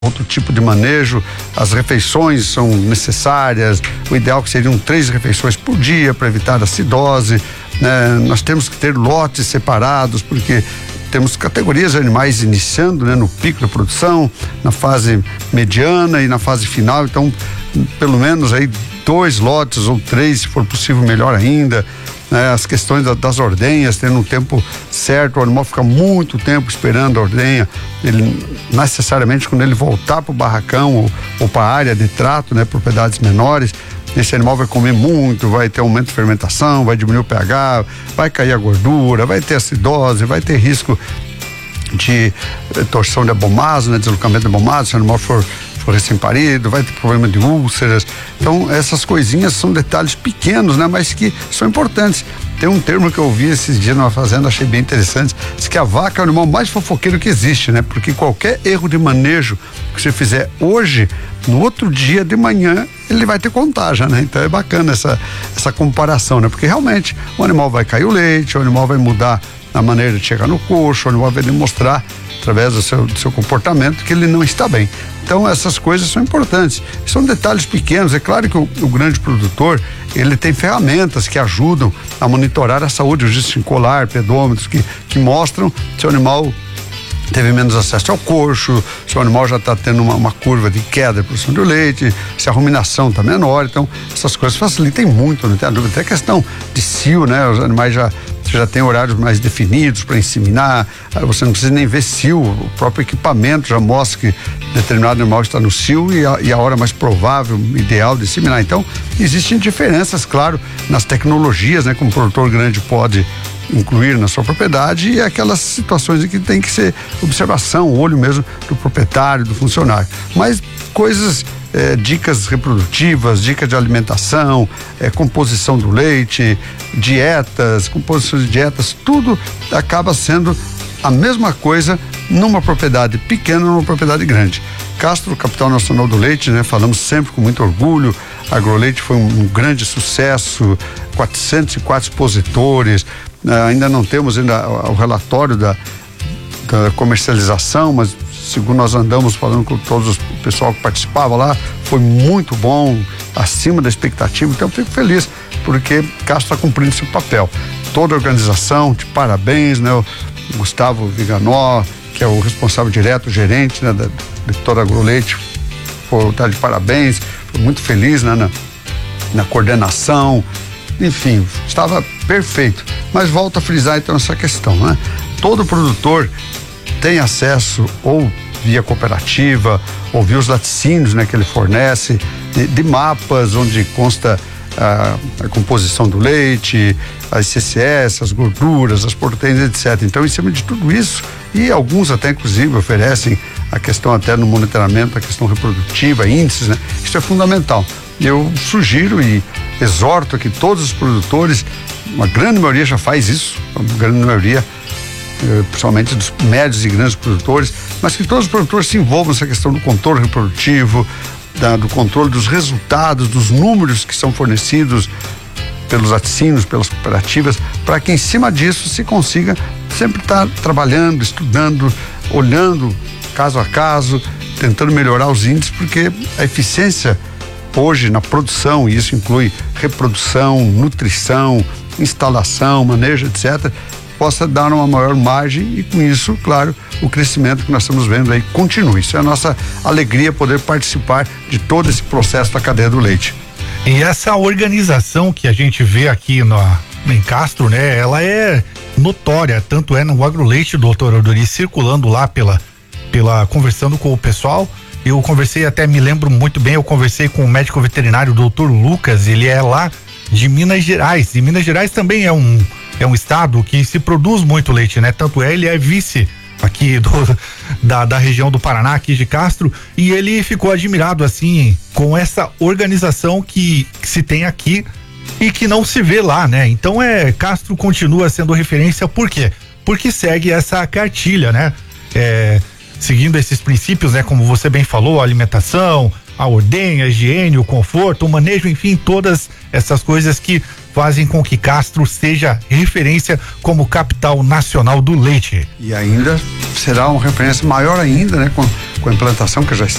outro tipo de manejo, as refeições são necessárias, o ideal que seriam 3 refeições por dia para evitar acidose, né? Nós temos que ter lotes separados, porque temos categorias de animais iniciando, né, no pico da produção, na fase mediana e na fase final, então pelo menos aí 2 lotes ou 3, se for possível, melhor ainda. As questões das ordenhas, tendo um tempo certo, o animal fica muito tempo esperando a ordenha, ele necessariamente quando ele voltar para o barracão ou para a área de trato, né, propriedades menores, esse animal vai comer muito, vai ter aumento de fermentação, vai diminuir o pH, vai cair a gordura, vai ter acidose, vai ter risco de torção de abomaso, né, deslocamento de abomaso, se o animal for recém-parido, vai ter problema de úlceras. Então essas coisinhas são detalhes pequenos, né, mas que são importantes. Tem um termo que eu ouvi esses dias numa fazenda, achei bem interessante, diz que a vaca é o animal mais fofoqueiro que existe, né, porque qualquer erro de manejo que você fizer hoje, no outro dia de manhã ele vai ter contagem, né? Então é bacana essa comparação, né, porque realmente o animal vai cair o leite, o animal vai mudar a maneira de chegar no coxo, o animal vai demonstrar através do seu comportamento que ele não está bem. Então essas coisas são importantes, são detalhes pequenos. É claro que o grande produtor, ele tem ferramentas que ajudam a monitorar a saúde, o gistincolar, pedômetros que mostram se o animal teve menos acesso ao coxo, se o animal já está tendo uma curva de queda de produção de leite, se a ruminação está menor. Então essas coisas facilitam muito, não tem a dúvida. Até a questão de cio, né, os animais já tem horários mais definidos para inseminar, você não precisa nem ver cio, o próprio equipamento já mostra que determinado animal está no cio e a hora mais provável, ideal de inseminar. Então existem diferenças, claro, nas tecnologias, né, como o produtor grande pode incluir na sua propriedade, e aquelas situações em que tem que ser observação, o olho mesmo do proprietário, do funcionário. Mas coisas, dicas reprodutivas, dicas de alimentação, composição do leite, dietas, composições de dietas, tudo acaba sendo a mesma coisa numa propriedade pequena, numa propriedade grande. Castro, capital nacional do leite, né? Falamos sempre com muito orgulho. A Agroleite foi um grande sucesso, 404 expositores. Ainda não temos o relatório da comercialização, mas segundo nós andamos falando com todos o pessoal que participava lá, foi muito bom, acima da expectativa. Então eu fico feliz porque Castro está cumprindo seu papel. Toda a organização, de parabéns, né? O Gustavo Viganó, que é o responsável direto, o gerente, né, de toda a Agroleite, tá de parabéns, foi muito feliz, né, na coordenação, enfim, estava perfeito. Mas volto a frisar então essa questão, né? Todo produtor tem acesso ou via cooperativa ou via os laticínios, né, que ele fornece, de mapas onde consta a composição do leite, as CCS, as gorduras, as proteínas, etc. Então, em cima de tudo isso, e alguns até inclusive oferecem a questão até no monitoramento, a questão reprodutiva, índices, né? Isso é fundamental. Eu sugiro e exorto que todos os produtores, uma grande maioria já faz isso, uma grande maioria, principalmente dos médios e grandes produtores, mas que todos os produtores se envolvam nessa questão do controle reprodutivo, do controle dos resultados, dos números que são fornecidos pelos laticínios, pelas cooperativas, para que em cima disso se consiga sempre estar trabalhando, estudando, olhando caso a caso, tentando melhorar os índices, porque a eficiência hoje na produção, e isso inclui reprodução, nutrição, instalação, manejo, etc., possa dar uma maior margem e com isso, claro, o crescimento que nós estamos vendo aí continue. Isso é a nossa alegria, poder participar de todo esse processo da cadeia do leite. E essa organização que a gente vê aqui em Castro, né, ela é notória, tanto é no Agroleite, doutor Aldoni, circulando lá conversando com o pessoal. Eu conversei, até me lembro muito bem, eu conversei com o médico veterinário, o doutor Lucas, ele é lá de Minas Gerais, e Minas Gerais também é um estado que se produz muito leite, né? Tanto ele é vice aqui da região do Paraná, aqui de Castro, e ele ficou admirado, assim, com essa organização que se tem aqui e que não se vê lá, né? Então Castro continua sendo referência, por quê? Porque segue essa cartilha, né? Seguindo esses princípios, né? Como você bem falou, a alimentação, a ordenha, a higiene, o conforto, o manejo, enfim, todas essas coisas que fazem com que Castro seja referência como capital nacional do leite. E ainda será uma referência maior ainda, né? com a implantação que já